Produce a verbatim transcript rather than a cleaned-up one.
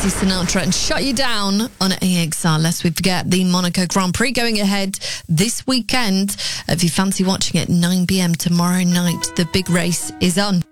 Nancy Sinatra and Shut You Down on A X R. Lest we forget the Monaco Grand Prix going ahead this weekend. If you fancy watching it, nine p.m. tomorrow night, the big race is on.